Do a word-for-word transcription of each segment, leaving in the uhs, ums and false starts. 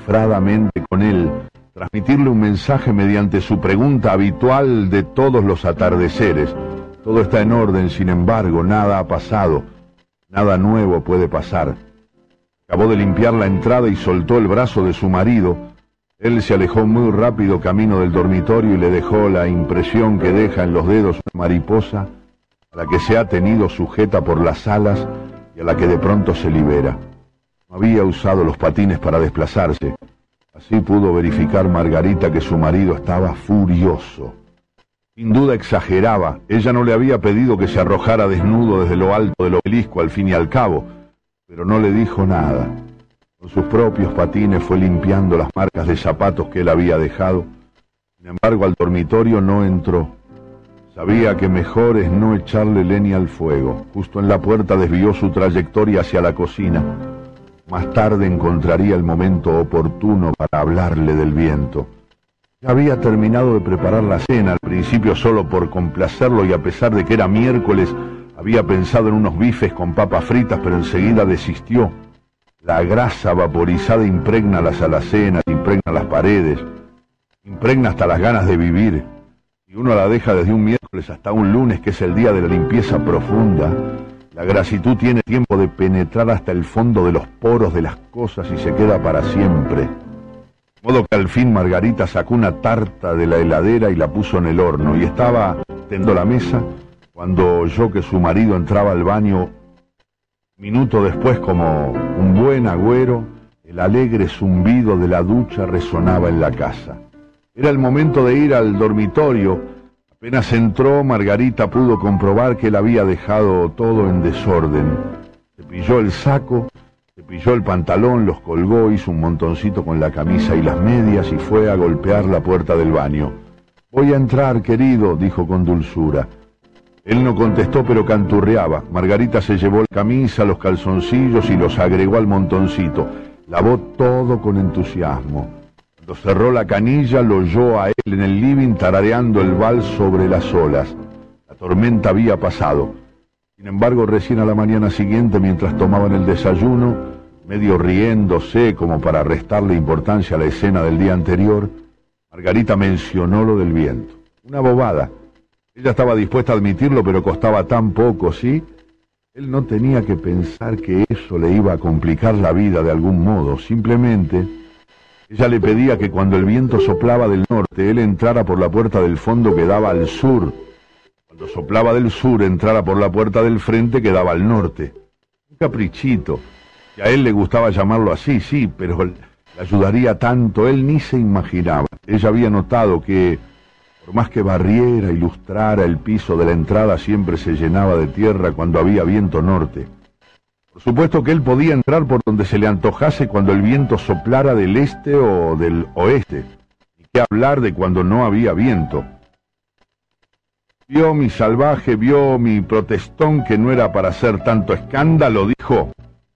cifradamente con él, transmitirle un mensaje mediante su pregunta habitual de todos los atardeceres. Todo está en orden, sin embargo, nada ha pasado, nada nuevo puede pasar. Acabó de limpiar la entrada y soltó el brazo de su marido. Él se alejó muy rápido camino del dormitorio y le dejó la impresión que deja en los dedos una mariposa a la que se ha tenido sujeta por las alas y a la que de pronto se libera. No había usado los patines para desplazarse. Así pudo verificar Margarita que su marido estaba furioso. Sin duda exageraba. Ella no le había pedido que se arrojara desnudo desde lo alto del obelisco al fin y al cabo, pero no le dijo nada. Con sus propios patines fue limpiando las marcas de zapatos que él había dejado. Sin embargo, al dormitorio no entró. Sabía que mejor es no echarle leña al fuego. Justo en la puerta desvió su trayectoria hacia la cocina. Más tarde encontraría el momento oportuno para hablarle del viento. Ya había terminado de preparar la cena, al principio solo por complacerlo, y a pesar de que era miércoles, había pensado en unos bifes con papas fritas, pero enseguida desistió. La grasa vaporizada impregna las alacenas, impregna las paredes, impregna hasta las ganas de vivir. Y uno la deja desde un miércoles hasta un lunes, que es el día de la limpieza profunda. La grasitud tiene tiempo de penetrar hasta el fondo de los poros de las cosas y se queda para siempre. De modo que al fin Margarita sacó una tarta de la heladera y la puso en el horno, y estaba tendiendo la mesa cuando oyó que su marido entraba al baño. Minuto después, como un buen agüero, el alegre zumbido de la ducha resonaba en la casa. Era el momento de ir al dormitorio. Apenas entró, Margarita pudo comprobar que él había dejado todo en desorden. Cepilló el saco, cepilló el pantalón, los colgó, hizo un montoncito con la camisa y las medias y fue a golpear la puerta del baño. «Voy a entrar, querido», dijo con dulzura. Él no contestó, pero canturreaba. Margarita se llevó la camisa, los calzoncillos y los agregó al montoncito. Lavó todo con entusiasmo. Cuando cerró la canilla, lo oyó a él en el living tarareando el vals sobre las olas. La tormenta había pasado. Sin embargo, recién a la mañana siguiente, mientras tomaban el desayuno, medio riéndose como para restarle importancia a la escena del día anterior, Margarita mencionó lo del viento. Una bobada. Ella estaba dispuesta a admitirlo, pero costaba tan poco, ¿sí? Él no tenía que pensar que eso le iba a complicar la vida de algún modo. Simplemente, ella le pedía que cuando el viento soplaba del norte, él entrara por la puerta del fondo que daba al sur. Cuando soplaba del sur, entrara por la puerta del frente que daba al norte. Un caprichito, que a él le gustaba llamarlo así, sí, pero le ayudaría tanto, él ni se imaginaba. Ella había notado que, por más que barriera y lustrara el piso de la entrada, siempre se llenaba de tierra cuando había viento norte. Por supuesto que él podía entrar por donde se le antojase cuando el viento soplara del este o del oeste. ¿Y qué hablar de cuando no había viento? Vio mi salvaje, vio mi protestón, que no era para hacer tanto escándalo, dijo.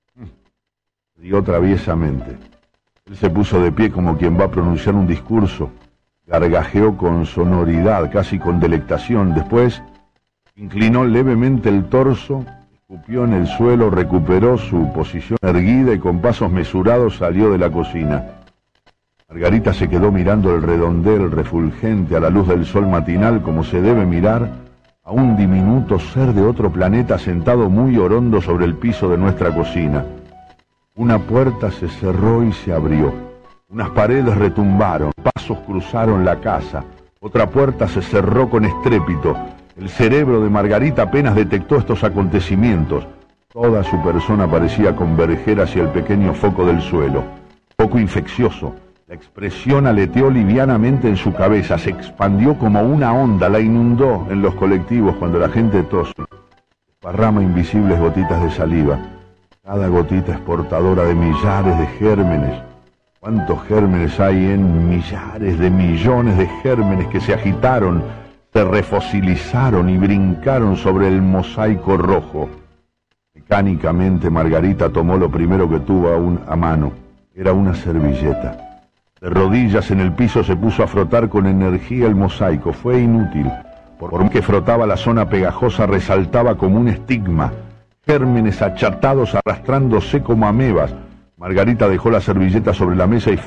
Dio traviesamente. Él se puso de pie como quien va a pronunciar un discurso. Gargajeó con sonoridad, casi con delectación. Después inclinó levemente el torso, escupió en el suelo, recuperó su posición erguida y con pasos mesurados salió de la cocina. Margarita se quedó mirando el redondel refulgente a la luz del sol matinal, como se debe mirar a un diminuto ser de otro planeta sentado muy orondo sobre el piso de nuestra cocina. Una puerta se cerró y se abrió. Unas paredes retumbaron, pasos cruzaron la casa. Otra puerta se cerró con estrépito. El cerebro de Margarita apenas detectó estos acontecimientos. Toda su persona parecía converger hacia el pequeño foco del suelo. Poco infeccioso. La expresión aleteó livianamente en su cabeza, se expandió como una onda, la inundó en los colectivos cuando la gente tose. Desparrama invisibles gotitas de saliva. Cada gotita es portadora de millares de gérmenes. ¿Cuántos gérmenes hay en millares de millones de gérmenes que se agitaron, se refosilizaron y brincaron sobre el mosaico rojo? Mecánicamente Margarita tomó lo primero que tuvo a, un, a mano. Era una servilleta. De rodillas en el piso se puso a frotar con energía el mosaico. Fue inútil. Por más que frotaba, la zona pegajosa resaltaba como un estigma. Gérmenes achatados arrastrándose como amebas. Margarita dejó la servilleta sobre la mesa y